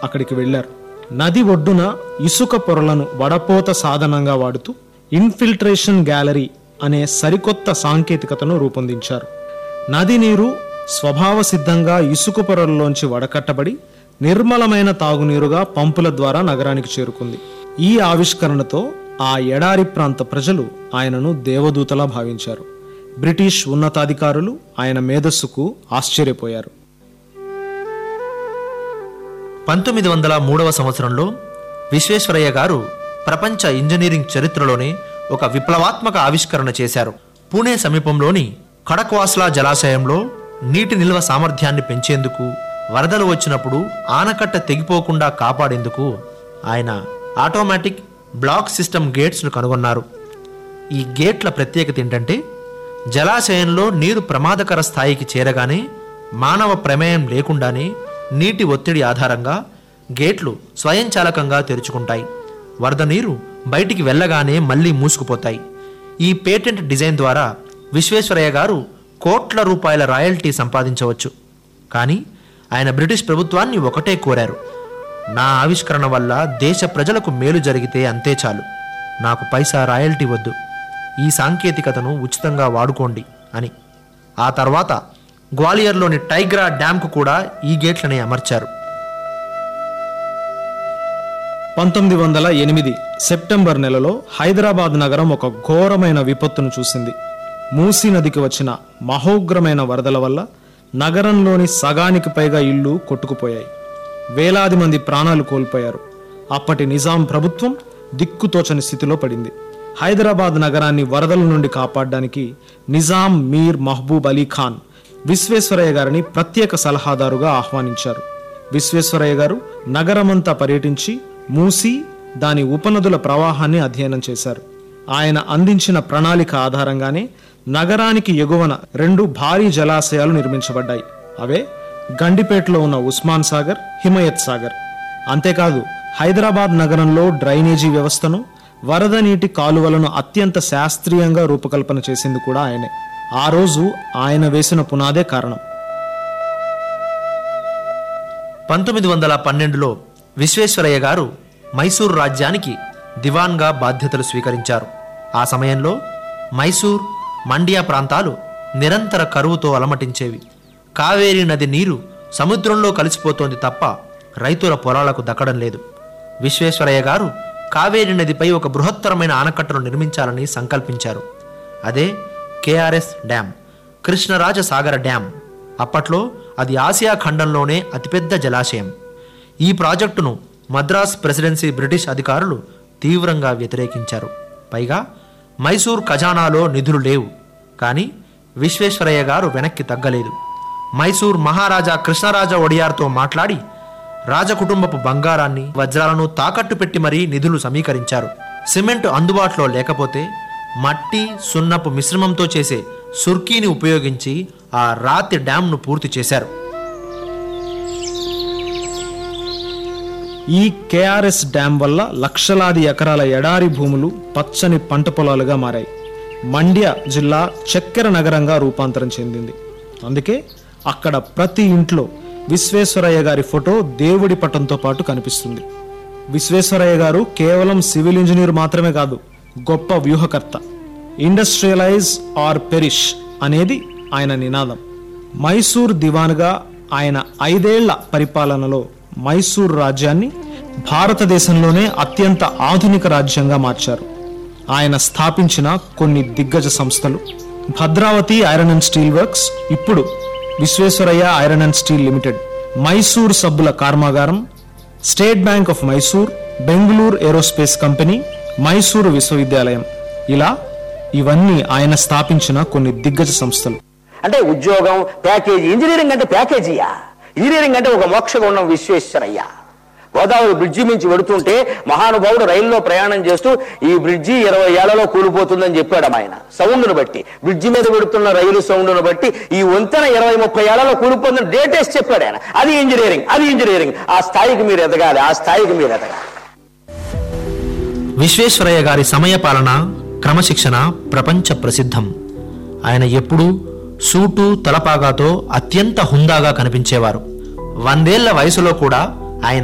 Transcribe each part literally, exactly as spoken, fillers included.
అక్కడికి వెళ్లారు. నది ఒడ్డున ఇసుక పొరలను వడపోత సాధనంగా వాడుతూ ఇన్ఫిల్ట్రేషన్ గ్యాలరీ అనే సరికొత్త సాంకేతికతను రూపొందించారు. నది నీరు స్వభావ సిద్ధంగా ఇసుక పొరల్లోంచి వడకట్టబడి నిర్మలమైన తాగునీరుగా పంపుల ద్వారా నగరానికి చేరుకుంది. ఈ ఆవిష్కరణతో ఆ ఎడారి ప్రాంత ప్రజలు ఆయనను దేవదూతలా భావించారు. బ్రిటిష్ ఉన్నతాధికారులు ఆయన మేధస్సుకు ఆశ్చర్యపోయారు. పంతొమ్మిది వందల మూడవ సంవత్సరంలో విశ్వేశ్వరయ్య గారు ప్రపంచ ఇంజనీరింగ్ చరిత్రలోనే ఒక విప్లవాత్మక ఆవిష్కరణ చేశారు. పూణే సమీపంలోని ఖడక్వాస్లా జలాశయంలో నీటి నిల్వ సామర్థ్యాన్ని పెంచేందుకు, వరదలు వచ్చినప్పుడు ఆనకట్ట తెగిపోకుండా కాపాడేందుకు ఆయన ఆటోమేటిక్ బ్లాక్ సిస్టమ్ గేట్స్ను కనుగొన్నారు. ఈ గేట్ల ప్రత్యేకత ఏంటంటే జలాశయంలో నీరు ప్రమాదకర స్థాయికి చేరగానే మానవ ప్రమేయం లేకుండానే నీటి ఒత్తిడి ఆధారంగా గేట్లు స్వయంచాలకంగా తెరుచుకుంటాయి. వరద నీరు బయటికి వెళ్ళగానే మళ్లీ మూసుకుపోతాయి. ఈ పేటెంట్ డిజైన్ ద్వారా విశ్వేశ్వరయ్య గారు కోట్ల రూపాయల రాయల్టీ సంపాదించవచ్చు. కానీ ఆయన బ్రిటిష్ ప్రభుత్వాన్ని ఒకటే కోరారు: నా ఆవిష్కరణ వల్ల దేశ ప్రజలకు మేలు జరిగితే అంతే చాలు, నాకు పైసా రాయల్టీ వద్దు, ఈ సాంకేతికతను ఉచితంగా వాడుకోండి అని. ఆ తర్వాత గ్వాలియర్లోని టైగ్రా డ్యాంకు కూడా ఈ గేట్లనే అమర్చారు. పంతొమ్మిది వందల ఎనిమిది సెప్టెంబర్ నెలలో హైదరాబాద్ నగరం ఒక ఘోరమైన విపత్తును చూసింది. మూసీ నదికి వచ్చిన మహోగ్రమైన వరదల వల్ల నగరంలోని సగానికి పైగా ఇళ్లు కొట్టుకుపోయాయి. వేలాది మంది ప్రాణాలు కోల్పోయారు. అప్పటి నిజాం ప్రభుత్వం దిక్కుతోచని స్థితిలో పడింది. హైదరాబాద్ నగరాన్ని వరదల నుండి కాపాడడానికి నిజాం మీర్ మహబూబ్ అలీ ఖాన్ విశ్వేశ్వరయ్య గారిని ప్రత్యేక సలహాదారుగా ఆహ్వానించారు. విశ్వేశ్వరయ్య గారు నగరమంతా పర్యటించి మూసీ, దాని ఉపనదుల ప్రవాహాన్ని అధ్యయనం చేశారు. ఆయన అందించిన ప్రణాళిక ఆధారంగానే నగరానికి ఎగువన రెండు భారీ జలాశయాలు నిర్మించబడ్డాయి. అవే గండిపేటలో ఉన్న ఉస్మాన్ సాగర్, హిమయత్ సాగర్. అంతేకాదు హైదరాబాద్ నగరంలో డ్రైనేజీ వ్యవస్థను, వరద నీటి కాలువలను అత్యంత శాస్త్రీయంగా రూపకల్పన చేసింది కూడా ఆయనే. ఆ రోజు ఆయన వేసిన పునాదే కారణం. పంతొమ్మిది వందల పన్నెండులో విశ్వేశ్వరయ్య గారు మైసూర్ రాజ్యానికి దివాన్గా బాధ్యతలు స్వీకరించారు. ఆ సమయంలో మైసూర్, మండ్యా ప్రాంతాలు నిరంతర కరువుతో అలమటించేవి. కావేరీ నది నీరు సముద్రంలో కలిసిపోతోంది తప్ప రైతుల పొలాలకు దక్కడం లేదు. విశ్వేశ్వరయ్య గారు కావేరీ నదిపై ఒక బృహత్తరమైన ఆనకట్టను నిర్మించాలని సంకల్పించారు. అదే కేఆర్ఎస్ డ్యామ్, కృష్ణరాజ సాగర డ్యామ్. అప్పట్లో అది ఆసియా ఖండంలోనే అతిపెద్ద జలాశయం. ఈ ప్రాజెక్టును మద్రాస్ ప్రెసిడెన్సీ బ్రిటిష్ అధికారులు తీవ్రంగా వ్యతిరేకించారు. పైగా మైసూర్ ఖజానాలో నిధులు లేవు. కానీ విశ్వేశ్వరయ్య గారు వెనక్కి తగ్గలేదు. మైసూర్ మహారాజా కృష్ణరాజ ఒడియార్తో మాట్లాడి రాజకుటుంబపు బంగారాన్ని, వజ్రాలను తాకట్టు పెట్టి మరీ నిధులు సమీకరించారు. సిమెంట్ అందుబాటులో లేకపోతే మట్టి, సున్నపు మిశ్రమంతో చేసే సుర్కీని ఉపయోగించి ఆ రాతి డ్యాంను పూర్తి చేశారు. ఈ కేఆర్ఎస్ డ్యాం వల్ల లక్షలాది ఎకరాల ఎడారి భూములు పచ్చని పంట పొలాలుగా మారాయి. మండ్య జిల్లా చక్కెర నగరంగా రూపాంతరం చెందింది. అందుకే అక్కడ ప్రతి ఇంట్లో విశ్వేశ్వరయ్య గారి ఫోటో దేవుడి పటంతో పాటు కనిపిస్తుంది. విశ్వేశ్వరయ్య గారు కేవలం సివిల్ ఇంజనీర్ మాత్రమే కాదు, గొప్ప వ్యూహకర్త. ఇండస్ట్రియలైజ్ ఆర్ పెరిష్ అనేది ఆయన నినాదం. మైసూర్ దివాన్గా ఆయన ఐదేళ్ల పరిపాలనలో మైసూర్ రాజ్యాన్ని భారతదేశంలోనే అత్యంత ఆధునిక రాజ్యంగా మార్చారు. ఆయన స్థాపించిన కొన్ని దిగ్గజ సంస్థలు: Bhadravati iron and steel works, ఇప్పుడు Visvesvaraya iron and steel limited, Mysore సబ్బుల కర్మాగారం, state bank of Mysore, Bengaluru aerospace company, Mysuru విశ్వవిద్యాలయం. ఇలా ఇవన్నీ ఆయన స్థాపించిన కొన్ని దిగ్గజ సంస్థలు. అంటే ఉద్యోగం, ప్యాకేజీ. ఇంజనీరింగ్ అంటే ప్యాకేజీయా? ఇంజనీరింగ్ అంటే ఒక మోక్షగుండం విశ్వేశ్వరయ్య. గోదావరి బ్రిడ్జి నుంచి వెడుతుంటే మహానుభావుడు రైల్లో ప్రయాణం చేస్తూ ఈ బ్రిడ్జి ఇరవై ఏళ్లలో కూలిపోతుందని చెప్పాడు ఆయన. సౌండ్ను బట్టి, బ్రిడ్జి మీద పెడుతున్న రైలు సౌండ్ను బట్టి ఈ వంతెన ఇరవై ముప్పై ఏళ్లలో కూలిపోతుందని డేటేసి చెప్పాడు ఆయన. అది ఇంజనీరింగ్, అది ఇంజనీరింగ్. ఆ స్థాయికి మీరు ఎదగాలి, ఆ స్థాయికి మీరు ఎదగాలి. విశ్వేశ్వరయ్య గారి సమయపాలన, క్రమశిక్షణ ప్రపంచ ప్రసిద్ధం. ఆయన ఎప్పుడూ సూటు, తలపాగాతో అత్యంత హుందాగా కనిపించేవారు. వందేళ్ల వయసులో కూడా ఆయన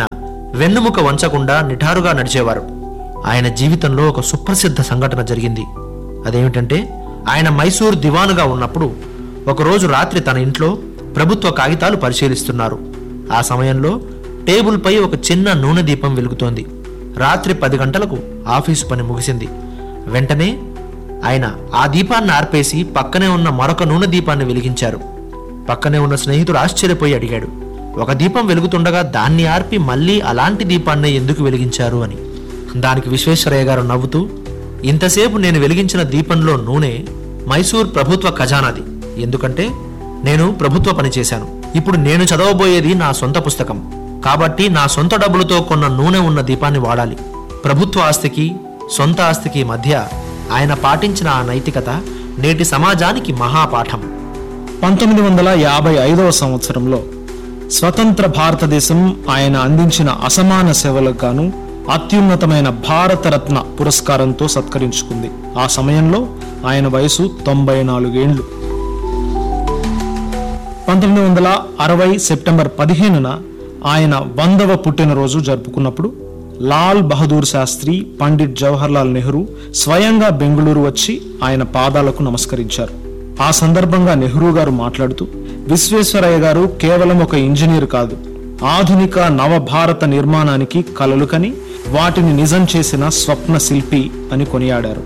వెన్నుముక వంచకుండా నిఠారుగా నడిచేవారు. ఆయన జీవితంలో ఒక సుప్రసిద్ధ సంఘటన జరిగింది. అదేమిటంటే, ఆయన మైసూర్ దివానుగా ఉన్నప్పుడు ఒకరోజు రాత్రి తన ఇంట్లో ప్రభుత్వ కాగితాలు పరిశీలిస్తున్నారు. ఆ సమయంలో టేబుల్పై ఒక చిన్న నూనె దీపం వెలుగుతోంది. రాత్రి పది గంటలకు ఆఫీసు పని ముగిసింది. వెంటనే ఆయన ఆ దీపాన్ని ఆర్పేసి పక్కనే ఉన్న మరొక నూనె దీపాన్ని వెలిగించారు. పక్కనే ఉన్న స్నేహితుడు ఆశ్చర్యపోయి అడిగాడు, ఒక దీపం వెలుగుతుండగా దాన్ని ఆర్పి మళ్ళీ అలాంటి దీపాన్ని ఎందుకు వెలిగించారు అని. దానికి విశ్వేశ్వరయ్య గారు నవ్వుతూ, ఇంతసేపు నేను వెలిగించిన దీపంలో నూనె మైసూర్ ప్రభుత్వ ఖజానాది. ఎందుకంటే నేను ప్రభుత్వ పని చేశాను. ఇప్పుడు నేను చదవబోయేది నా సొంత పుస్తకం. కాబట్టి నా సొంత డబ్బులతో కొన్న నూనె ఉన్న దీపాన్ని వాడాలి. ప్రభుత్వ ఆస్తికి సొంత ఆస్తికి మధ్య ఆయన పాటించిన ఆ నైతికత నేటి సమాజానికి మహాపాఠం. పంతొమ్మిది వందల యాభై ఐదవ సంవత్సరంలో స్వతంత్ర భారతదేశం ఆయన అందించిన అసమాన సేవలకు గాను అత్యున్నతమైన భారతరత్న పురస్కారంతో సత్కరించుకుంది. ఆ సమయంలో ఆయన వయసు తొంభై నాలుగేండ్లు. పంతొమ్మిది వందల అరవై సెప్టెంబర్ పదిహేనున ఆయన వందవ పుట్టినరోజు జరుపుకున్నప్పుడు లాల్ బహదూర్ శాస్త్రి, పండిట్ జవహర్లాల్ నెహ్రూ స్వయంగా బెంగళూరు వచ్చి ఆయన పాదాలకు నమస్కరించారు. ఆ సందర్భంగా నెహ్రూ గారు మాట్లాడుతూ, విశ్వేశ్వరయ్య గారు కేవలం ఒక ఇంజనీర్ కాదు, ఆధునిక నవభారత నిర్మాణానికి కలలు కని వాటిని నిజం చేసిన స్వప్న శిల్పి అని కొనియాడారు.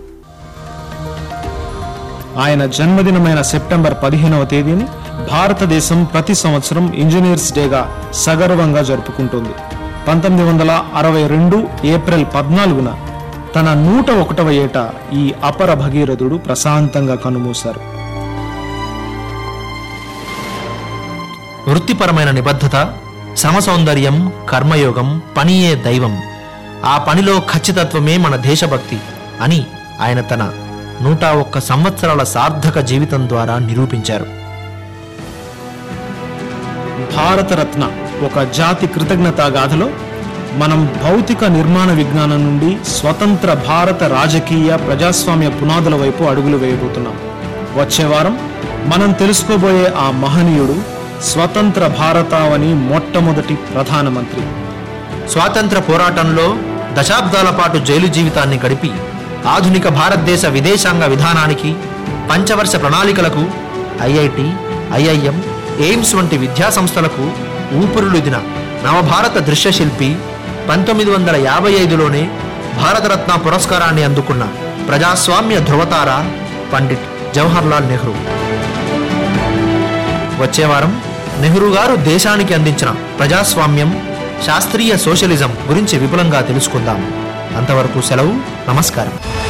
ఆయన జన్మదినమైన సెప్టెంబర్ పదిహేనవ తేదీని భారతదేశం ప్రతి సంవత్సరం ఇంజనీర్స్ డేగా సగర్వంగా జరుపుకుంటుంది. పంతొమ్మిది వందల అరవై రెండు ఏప్రిల్ పద్నాలుగున తన నూట ఒకటవ ఏట ఈ అపర భగీరథుడు ప్రశాంతంగా కన్నుమూశారు. వృత్తిపరమైన నిబద్ధత, సమసౌందర్యం, కర్మయోగం, పనియే దైవం, ఆ పనిలో ఖచ్చితత్వమే మన దేశభక్తి అని ఆయన తన నూట ఒక్క సంవత్సరాల సార్థక జీవితం ద్వారా నిరూపించారు. భారతరత్న ఒక జాతి కృతజ్ఞతా గాథలో మనం భౌతిక నిర్మాణ విజ్ఞానం నుండి స్వతంత్ర భారత రాజకీయ ప్రజాస్వామ్య పునాదుల వైపు అడుగులు వేయబోతున్నాం. వచ్చే వారం మనం తెలుసుకోబోయే ఆ మహనీయుడు స్వతంత్ర భారతావని మొట్టమొదటి ప్రధానమంత్రి. స్వాతంత్ర పోరాటంలో దశాబ్దాల పాటు జైలు జీవితాన్ని గడిపి ఆధునిక భారతదేశ విదేశాంగ విధానానికి, పంచవర్ష ప్రణాళికలకు, ఐఐటి, ఐఐఎం, ఎయిమ్స్ వంటి విద్యా సంస్థలకు ఊపిరులుదిన నవభారత దృశ్యశిల్పి, పంతొమ్మిది వందల యాభై ఐదులోనే భారతరత్న పురస్కారాన్ని అందుకున్న ప్రజాస్వామ్య ధృవతార పండిట్ జవహర్లాల్ నెహ్రూ. వచ్చేవారం నెహ్రూ గారు దేశానికి అందించిన ప్రజాస్వామ్యం, శాస్త్రీయ సోషలిజం గురించి విపులంగా తెలుసుకుందాం. అంతవరకు సెలవు. నమస్కారం.